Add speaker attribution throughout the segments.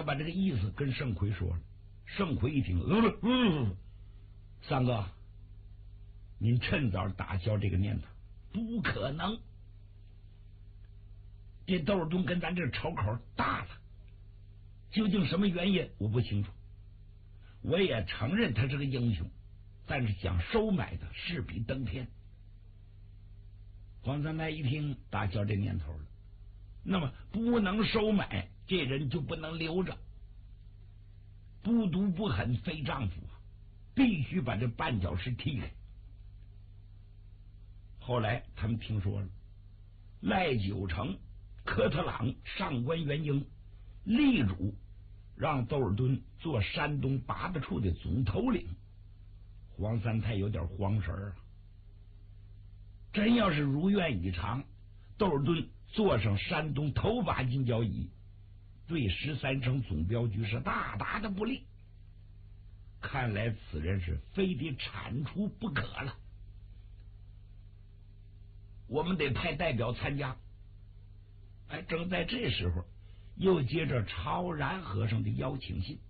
Speaker 1: 他把这个意思跟盛奎说了。盛奎一听，三哥，您趁早打消这个念头，不可能。这窦尔敦跟咱这仇口大了，究竟什么原因我不清楚。我也承认他是个英雄，但是想收买他势比登天。黄三泰一听打消这念头了，那么不能收买，这人就不能留着。不毒不狠非丈夫啊，必须把这绊脚石踢开。后来他们听说了，赖九成、科特朗上官元英力主让窦尔敦做山东八大处的总头领。黄三泰有点慌神啊，真要是如愿以偿，窦尔敦坐上山东头把金交椅，对13省总镖局是大大的不利。看来此人是非得铲除不可了。我们得派代表参加。哎，正在这时候，又接着超然和尚的邀请信，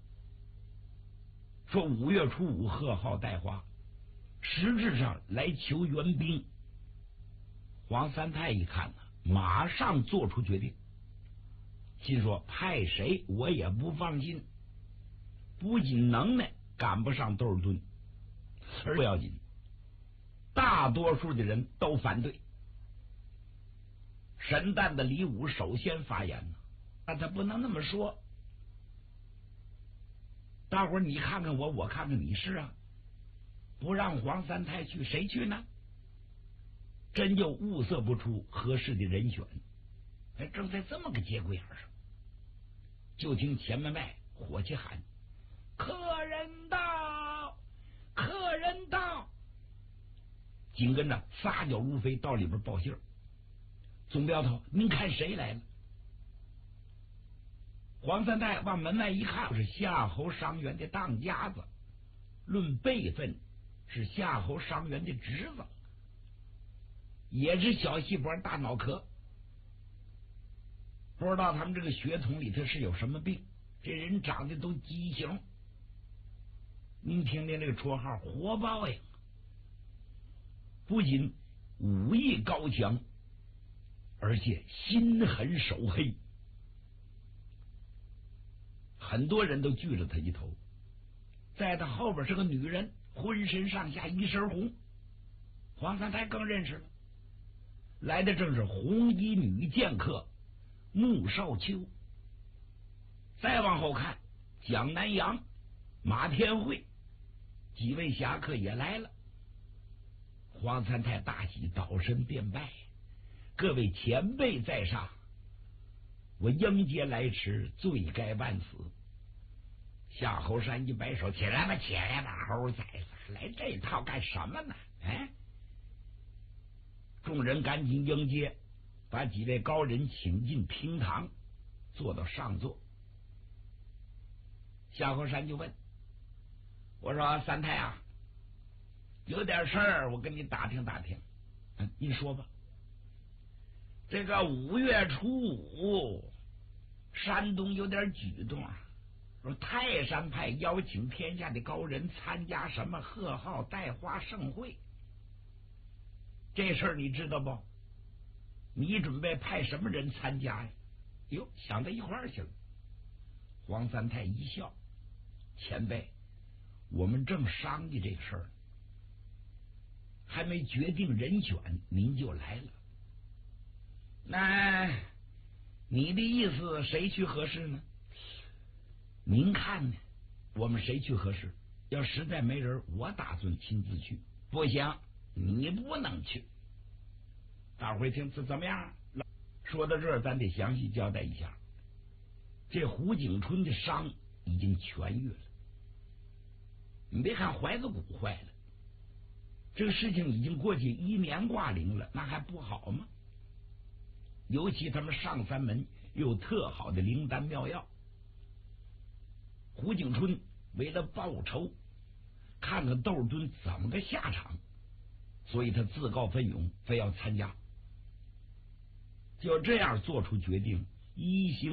Speaker 1: 说5月初5贺号带花，实质上来求援兵。黄三泰一看呢，马上做出决定，心说派谁我也不放心，不仅能耐赶不上窦尔敦，而不要紧，大多数的人都反对。神旦的李武首先发言呢，但他不能那么说。大伙儿你看看我，我看看你，是啊，不让黄三泰去，谁去呢？真就物色不出合适的人选。哎，正在这么个节骨眼上，就听前门外火气喊：“客人到，客人到！”紧跟着撒脚如飞到里边报信儿。总镖头，您看谁来了？黄三泰往门外一看，是夏侯伤员的当家子，论辈分是夏侯伤员的侄子，也是小细胞大脑壳。不知道他们这个血统里头是有什么病，这人长得都畸形。您听听这个绰号活报应，不仅武艺高强，而且心狠手黑。很多人都惧着他一头，在他后边是个女人，浑身上下一身红。黄三泰更认识了，来的正是红衣女剑客穆少秋。再往后看，蒋南阳、马天惠几位侠客也来了。黄三泰大喜，倒身便拜：“各位前辈在上，我应节来迟，罪该万死。”夏侯山一摆手：“起来吧，起来吧，猴崽子，来这套干什么呢？”哎，众人赶紧迎接，把几位高人请进厅堂，坐到上座。夏侯山就问：“我说三太啊，有点事儿，我跟你打听打听。你说吧。这个5月初5，山东有点举动啊，说泰山派邀请天下的高人参加什么贺号带花盛会，这事儿你知道不？你准备派什么人参加呀？”哟，想到一块儿去了。黄三泰一笑：“前辈，我们正商议这个事儿，还没决定人选，您就来了。那你的意思谁去合适呢？您看呢？我们谁去合适？要实在没人，我打算亲自去。不行，你不能去。”大伙儿听这怎么样？说到这儿，咱得详细交代一下。这胡景春的伤已经痊愈了，你别看怀子骨坏了，这个事情已经过去1年挂零了，那还不好吗？尤其他们上三门又有特好的灵丹妙药。胡景春为了报仇，看看窦尔敦怎么个下场，所以他自告奋勇，非要参加。就这样做出决定，一行